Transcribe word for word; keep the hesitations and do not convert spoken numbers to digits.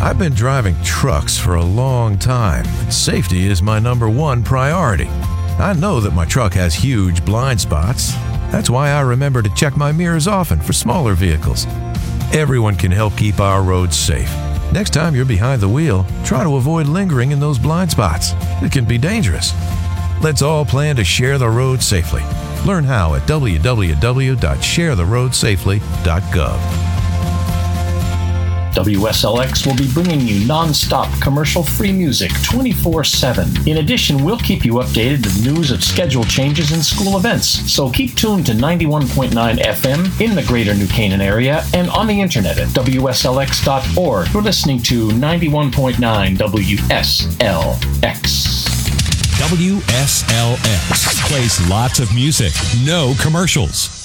I've been driving trucks for a long time. Safety is my number one priority. I know that my truck has huge blind spots. That's why I remember to check my mirrors often for smaller vehicles. Everyone can help keep our roads safe. Next time you're behind the wheel, try to avoid lingering in those blind spots. It can be dangerous. Let's all plan to share the road safely. Learn how at w w w dot share the road safely dot gov. W S L X will be bringing you non-stop commercial-free music twenty-four seven. In addition, we'll keep you updated with news of schedule changes and school events. So keep tuned to ninety-one point nine F M in the greater New Canaan area and on the internet at w s l x dot org. You're listening to ninety-one point nine W S L X. W S L X plays lots of music, no commercials.